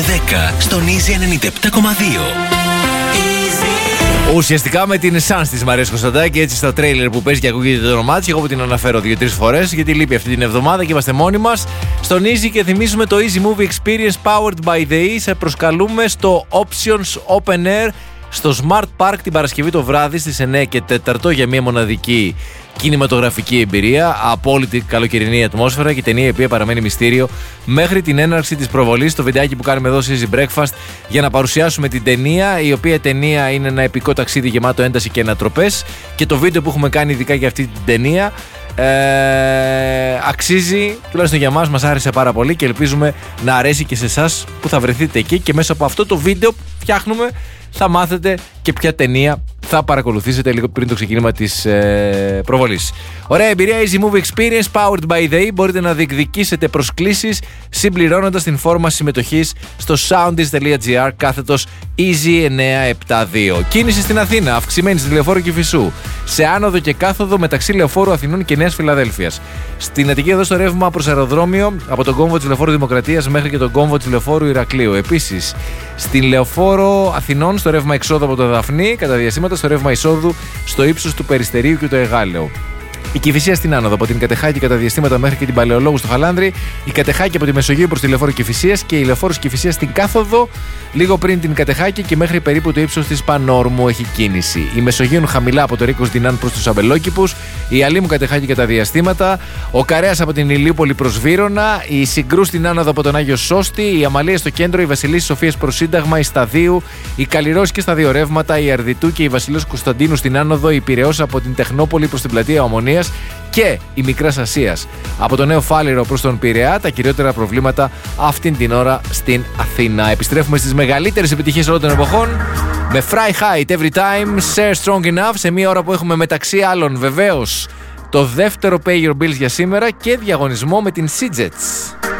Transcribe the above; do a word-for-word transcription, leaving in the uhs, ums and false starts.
δέκα στον Easy ενενήντα επτά κόμμα δύο. Ουσιαστικά με την Sans της Μαρίας Κωνσταντάκη, έτσι στα τρέιλερ που παίζει και ακούγεται το όνομά της. Εγώ που την αναφέρω δύο-τρεις φορές γιατί λείπει αυτή την εβδομάδα και είμαστε μόνοι μας στον Easy και θυμίζουμε το Easy Movie Experience powered by the E. Σε προσκαλούμε στο Options Open Air στο Smart Park την Παρασκευή το βράδυ στις εννιά και τέσσερα για μια μοναδική κινηματογραφική εμπειρία, απόλυτη καλοκαιρινή ατμόσφαιρα και ταινία η οποία παραμένει μυστήριο μέχρι την έναρξη της προβολής. Το βιντεάκι που κάνουμε εδώ σε Easy Breakfast για να παρουσιάσουμε την ταινία, η οποία ταινία είναι ένα επικό ταξίδι γεμάτο ένταση και ανατροπές, και το βίντεο που έχουμε κάνει ειδικά για αυτή την ταινία ε, αξίζει, τουλάχιστον για μας, μας άρεσε πάρα πολύ και ελπίζουμε να αρέσει και σε εσάς που θα βρεθείτε εκεί, και μέσα από αυτό το βίντεο φτιάχνουμε θα μάθετε και ποια ταινία θα παρακολουθήσετε λίγο πριν το ξεκίνημα της ε, προβολής. Ωραία εμπειρία Easy Movie Experience powered by the E. Μπορείτε να διεκδικήσετε προσκλήσεις συμπληρώνοντας την φόρμα συμμετοχής στο soundis.gr κάθετος Easy εννιά επτά δύο. Κίνηση στην Αθήνα, αυξημένη στη Λεωφόρο Κηφισού, σε άνοδο και κάθοδο μεταξύ Λεωφόρου Αθηνών και Νέας Φιλαδέλφειας. Στην Αττική εδώ στο ρεύμα προς αεροδρόμιο από τον κόμβο της Λεωφόρου Δημοκρατίας μέχρι και τον κόμβο της Λεωφόρου Ηρακλείου. Επίσης, στην Λεωφόρο Αθηνών στο ρεύμα εξόδου από το Δαφνί, κατά διαστήματα στο ρεύμα εισόδου στο ύψος του Περιστερίου και το Εγάλεο. Η Κηφισία στην άνοδο από την Κατεχάκη κατά διαστήματα μέχρι και την Παλαιολόγου στο Χαλάνδρη, η Κατεχάκη από τη Μεσογείο προς τη Λεωφόρο Κηφισίας και η Λεωφόρος Κηφισίας στην κάθοδο λίγο πριν την Κατεχάκη και μέχρι περίπου το ύψος της Πανόρμου έχει κίνηση. Η Μεσογείων χαμηλά από το Ρίκος Δινάν προς τους Αμπελόκηπους, η Αλήμου Κατεχάκη κατά διαστήματα, ο Καρέας από την Ηλίουπολη προς Βύρωνα, η Συγκρού στην άνοδο από τον Άγιο Σώστη, η Αμαλία στο κέντρο, η Βασιλής Σοφίας προς Σύνταγμα, η Σταδίου, η Καλλιρός και στα δύο ρεύματα, η Αρδιτού και η Βασιλός Κωνσταντίνου στην άνοδο, η Πειραιώς από την Τεχνόπολη προς την πλατεία Ομονίας και η Μικράς Ασίας από το Νέο Φάληρο προς τον Πειραιά. Τα κυριότερα προβλήματα αυτήν την ώρα στην Αθήνα. Επιστρέφουμε στις μεγαλύτερες επιτυχίες όλων των εποχών με Fry High Every Time, Share Strong Enough, σε μια ώρα που έχουμε μεταξύ άλλων βεβαίως το δεύτερο Pay Your Bills για σήμερα και διαγωνισμό με την Sidgets.